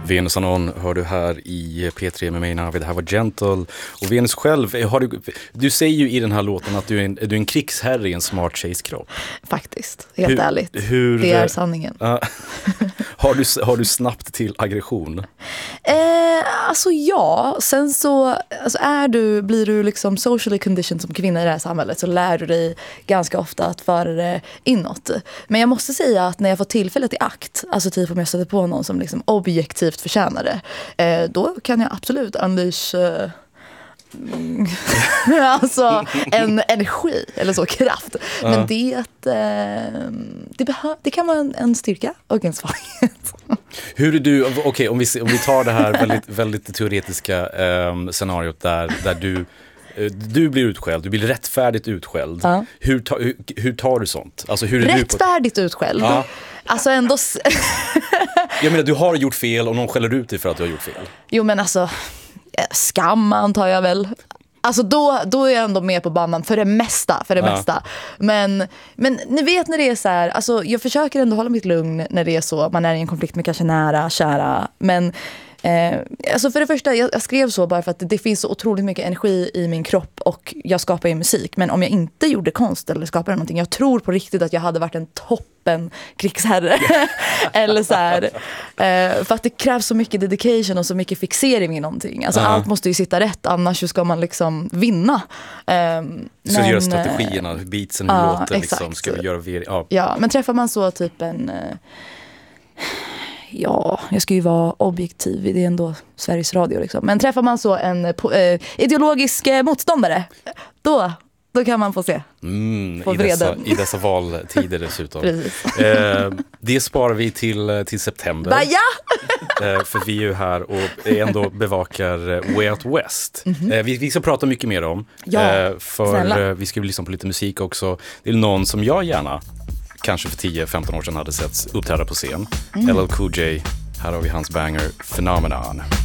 Venus Anon hör du här i P3 med mig, Navid. Det här var Gentle. Och Venus själv, du säger ju i den här låten att du är en krigsherre i en smart tjejs kropp. Faktiskt, helt ärligt. Det är sanningen. Har du snabbt till aggression? Alltså ja, sen så alltså blir du liksom socially conditioned som kvinna i det här samhället, så lär du dig ganska ofta att föra det inåt. Men jag måste säga att när jag får tillfället i akt, alltså typ om jag stöter på någon som liksom objektivt förtjänar det, då kan jag absolut unleash alltså en energi eller så, kraft. Men det kan vara en styrka och en svaghet. Hur är du, okej, om vi tar det här väldigt, väldigt teoretiska scenariot där du blir utskälld, du blir rättfärdigt utskälld. Ja. Hur tar du sånt? Alltså, hur är rättfärdigt utskälld? Ja. Alltså ändå... Jag menar, du har gjort fel och någon skäller ut dig för att du har gjort fel. Jo, men alltså, skam antar jag väl. Alltså då är jag ändå med på banan för det mesta. Men ni vet när det är så här, alltså jag försöker ändå hålla mitt lugn när det är så, man är i en konflikt med kanske nära, kära, men alltså för det första, jag skrev så bara för att det finns så otroligt mycket energi i min kropp och jag skapar ju musik, men om jag inte gjorde konst eller skapade någonting, jag tror på riktigt att jag hade varit en toppen krigsherre eller så här, för att det krävs så mycket dedication och så mycket fixering i någonting, alltså allt måste ju sitta rätt, annars ska man liksom vinna. Så göra strategierna, beatsen, hur låter liksom, ska vi göra ja, men träffar man så typ en ja, jag ska ju vara objektiv, det är ändå Sveriges Radio liksom. Men träffar man så en ideologisk motståndare, då kan man få se. I dessa valtider dessutom. Det sparar vi till september. För vi är ju här och ändå bevakar Way Out West. Vi ska prata mycket mer om. För vi ska lyssna på lite musik också. Det är någon som jag gärna kanske för 10-15 år sedan hade setts uppträda på scen. LL Cool J, här har vi hans banger Phenomenon.